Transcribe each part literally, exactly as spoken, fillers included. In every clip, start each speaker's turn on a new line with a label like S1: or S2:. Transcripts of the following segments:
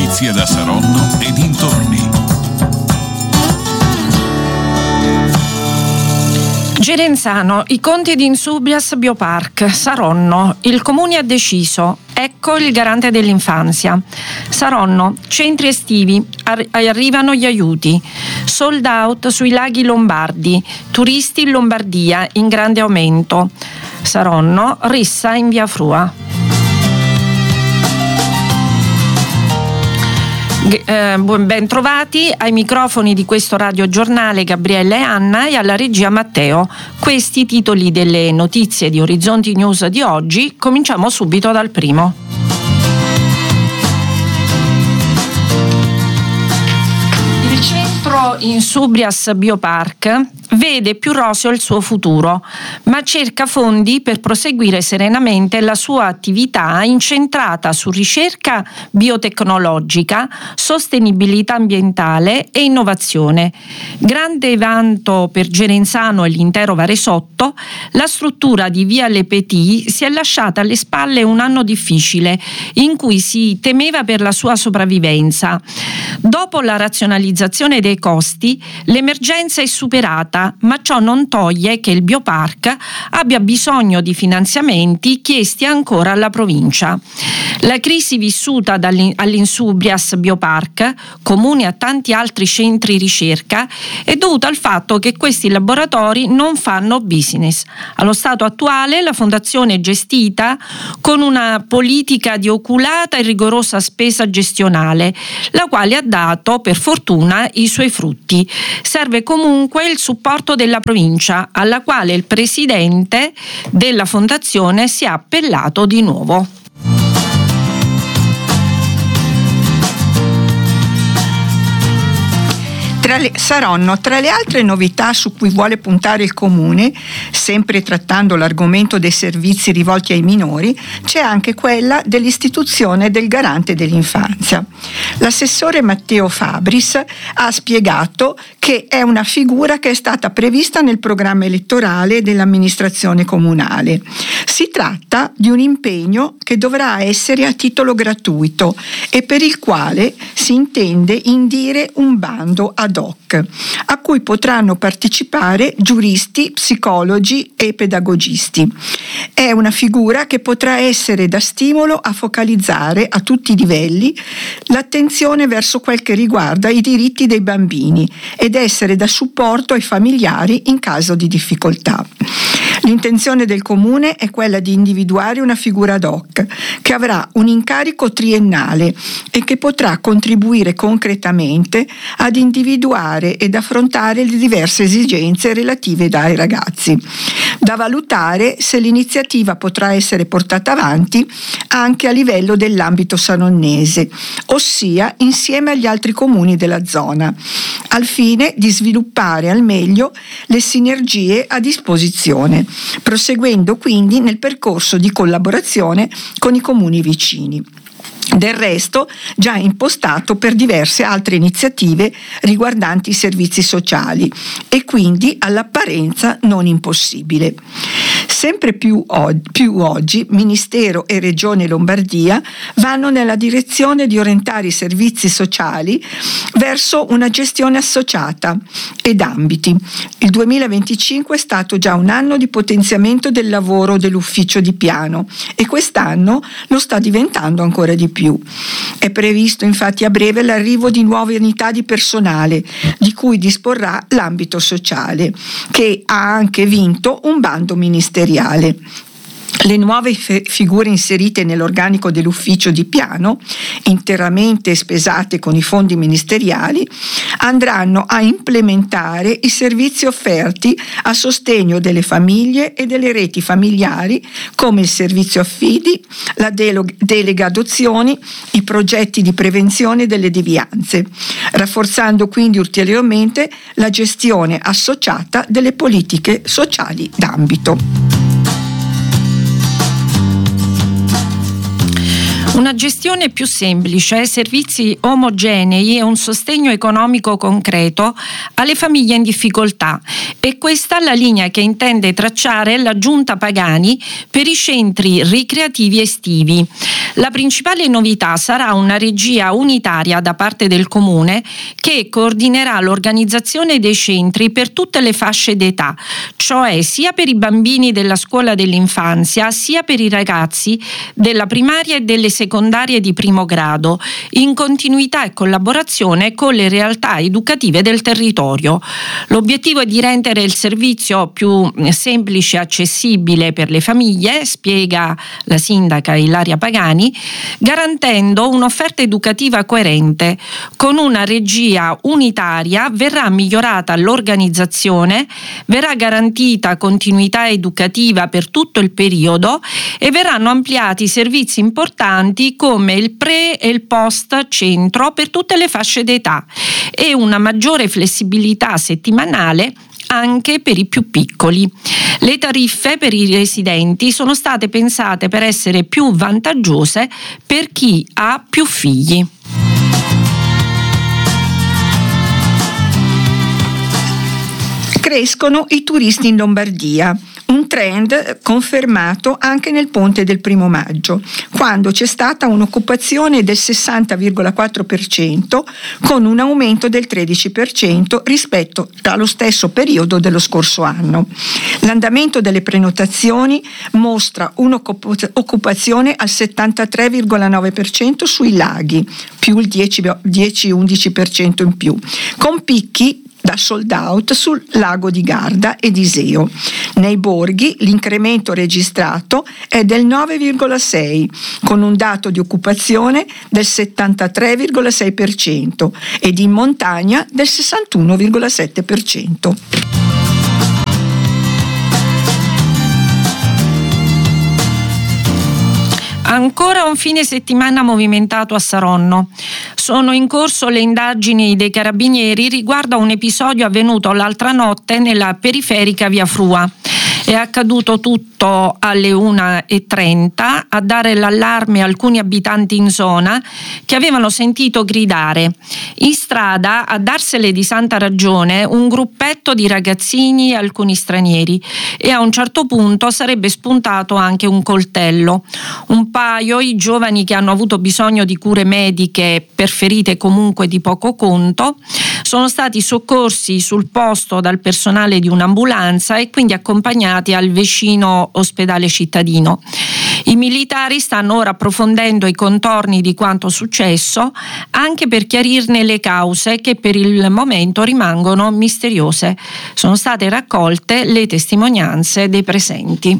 S1: notizie da Saronno e dintorni.
S2: Gerenzano, i conti di Insubrias Biopark. Saronno, il comune ha deciso. Ecco il garante dell'infanzia. Saronno, centri estivi, Ar- arrivano gli aiuti. Sold out sui laghi lombardi, turisti in Lombardia in grande aumento. Saronno, rissa in via Frua. Ben trovati ai microfoni di questo radiogiornale Gabriella e Anna e alla regia Matteo. Questi i titoli delle notizie di Orizzonti News di oggi. Cominciamo subito dal primo. Il centro Insubrias Biopark vede più roseo il suo futuro, ma cerca fondi per proseguire serenamente la sua attività incentrata su ricerca biotecnologica, sostenibilità ambientale e innovazione. Grande vanto per Gerenzano e l'intero Varesotto, la struttura di Via Le Petit si è lasciata alle spalle un anno difficile in cui si temeva per la sua sopravvivenza. Dopo la razionalizzazione dei costi, l'emergenza è superata, ma ciò non toglie che il Biopark abbia bisogno di finanziamenti chiesti ancora alla provincia. La crisi vissuta all'Insubrias Biopark, comune a tanti altri centri ricerca, è dovuta al fatto che questi laboratori non fanno business. Allo stato attuale la fondazione è gestita con una politica di oculata e rigorosa spesa gestionale, la quale ha dato, per fortuna, i suoi frutti. Serve comunque il supporto della provincia, alla quale il presidente della fondazione si è appellato di nuovo.
S3: Tra le, Saronno, tra le altre novità su cui vuole puntare il comune, sempre trattando l'argomento dei servizi rivolti ai minori, c'è anche quella dell'istituzione del garante dell'infanzia. L'assessore Matteo Fabris ha spiegato che è una figura che è stata prevista nel programma elettorale dell'amministrazione comunale. Si tratta di un impegno che dovrà essere a titolo gratuito e per il quale si intende indire un bando ad hoc, a cui potranno partecipare giuristi, psicologi e pedagogisti. È una figura che potrà essere da stimolo a focalizzare a tutti i livelli l'attenzione verso quel che riguarda i diritti dei bambini ed essere da supporto ai familiari in caso di difficoltà. L'intenzione del comune è quella di individuare una figura ad hoc che avrà un incarico triennale e che potrà contribuire concretamente ad individuare ed affrontare le diverse esigenze relative ai ragazzi. Da valutare se l'iniziativa potrà essere portata avanti anche a livello dell'ambito saronnese, ossia insieme agli altri comuni della zona, al fine di sviluppare al meglio le sinergie a disposizione, proseguendo quindi nel percorso di collaborazione con i comuni vicini. Del resto già impostato per diverse altre iniziative riguardanti i servizi sociali e quindi all'apparenza non impossibile. Sempre più, og- più oggi Ministero e Regione Lombardia vanno nella direzione di orientare i servizi sociali verso una gestione associata ed ambiti. Il duemilaventicinque è stato già un anno di potenziamento del lavoro dell'ufficio di piano e quest'anno lo sta diventando ancora di più. È previsto infatti a breve l'arrivo di nuove unità di personale di cui disporrà l'ambito sociale, che ha anche vinto un bando ministeriale. Le nuove fe- figure inserite nell'organico dell'ufficio di piano, interamente spesate con i fondi ministeriali, andranno a implementare i servizi offerti a sostegno delle famiglie e delle reti familiari, come il servizio affidi, la delo- delega adozioni, i progetti di prevenzione delle devianze, rafforzando quindi ulteriormente la gestione associata delle politiche sociali d'ambito.
S2: Una gestione più semplice, servizi omogenei e un sostegno economico concreto alle famiglie in difficoltà. E questa è la linea che intende tracciare la Giunta Pagani per i centri ricreativi estivi. La principale novità sarà una regia unitaria da parte del Comune che coordinerà l'organizzazione dei centri per tutte le fasce d'età, cioè sia per i bambini della scuola dell'infanzia sia per i ragazzi della primaria e delle secondarie di primo grado, in continuità e collaborazione con le realtà educative del territorio. L'obiettivo è di rendere il servizio più semplice e accessibile per le famiglie, spiega la sindaca Ilaria Pagani, garantendo un'offerta educativa coerente. Con una regia unitaria verrà migliorata l'organizzazione, verrà garantita continuità educativa per tutto il periodo e verranno ampliati servizi importanti come il pre e il post centro per tutte le fasce d'età e una maggiore flessibilità settimanale anche per i più piccoli. Le tariffe per i residenti sono state pensate per essere più vantaggiose per chi ha più figli.
S3: Crescono i turisti in Lombardia, un trend confermato anche nel ponte del primo maggio, quando c'è stata un'occupazione del sessanta virgola quattro per cento con un aumento del tredici per cento rispetto allo stesso periodo dello scorso anno. L'andamento delle prenotazioni mostra un'occupazione al settantatré virgola nove per cento sui laghi, più il dieci undici per cento in più, con picchi da sold out sul lago di Garda ed Iseo. Nei borghi l'incremento registrato è del nove virgola sei, con un dato di occupazione del settantatré virgola sei per cento ed in montagna del sessantuno virgola sette per cento.
S2: Ancora un fine settimana movimentato a Saronno. Sono in corso le indagini dei carabinieri riguardo a un episodio avvenuto l'altra notte nella periferica via Frua. È accaduto tutto alle una e trenta, a dare l'allarme alcuni abitanti in zona che avevano sentito gridare. In strada, a darsele di santa ragione, un gruppetto di ragazzini e alcuni stranieri, e a un certo punto sarebbe spuntato anche un coltello. Un paio, i giovani che hanno avuto bisogno di cure mediche per ferite comunque di poco conto, sono stati soccorsi sul posto dal personale di un'ambulanza e quindi accompagnati al vicino ospedale cittadino. I militari stanno ora approfondendo i contorni di quanto successo, anche per chiarirne le cause che per il momento rimangono misteriose. Sono state raccolte le testimonianze dei presenti.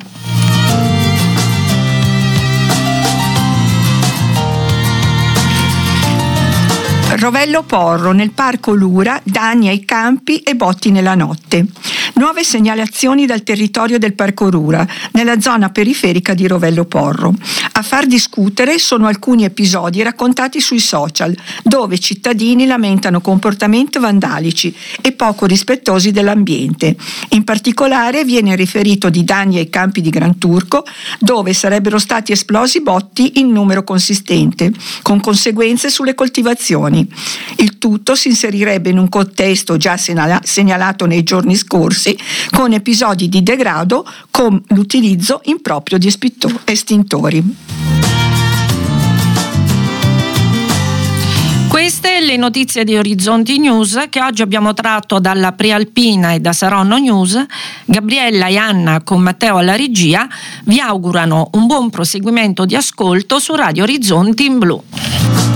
S3: Rovello Porro, nel parco Lura, danni ai campi e botti nella notte. Nuove segnalazioni dal territorio del parco Lura, nella zona periferica di Rovello Porro. A far discutere sono alcuni episodi raccontati sui social, dove cittadini lamentano comportamenti vandalici e poco rispettosi dell'ambiente. In particolare viene riferito di danni ai campi di Gran Turco, dove sarebbero stati esplosi botti in numero consistente, con conseguenze sulle coltivazioni. Il tutto si inserirebbe in un contesto già segnalato nei giorni scorsi, con episodi di degrado con l'utilizzo improprio di estintori.
S2: Queste le notizie di Orizzonti News che oggi abbiamo tratto dalla Prealpina e da Saronno News. Gabriella e Anna, con Matteo alla regia, vi augurano un buon proseguimento di ascolto su Radio Orizzonti in Blu.